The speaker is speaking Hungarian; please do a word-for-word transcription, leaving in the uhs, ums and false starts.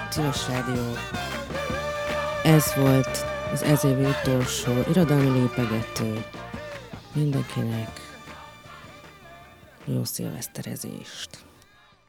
Tilos Rádió. Ez volt az ez évi utolsó irodalmi lépegető. Mindenkinek jó szilveszterezést!